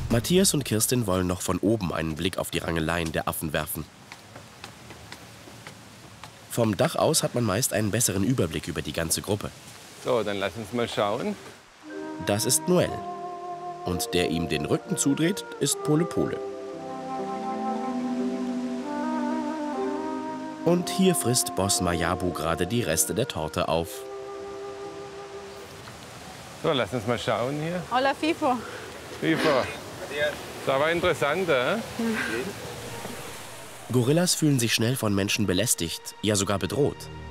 Matthias und Kirstin wollen noch von oben einen Blick auf die Rangeleien der Affen werfen. Vom Dach aus hat man meist einen besseren Überblick über die ganze Gruppe. So, dann lass uns mal schauen. Das ist Noel. Und der ihm den Rücken zudreht, ist Pole Pole. Und hier frisst Boss Mayabu gerade die Reste der Torte auf. So, lass uns mal schauen hier. Hola, Fifo. Fifo. Das war interessant, ja? Gorillas fühlen sich schnell von Menschen belästigt, ja sogar bedroht.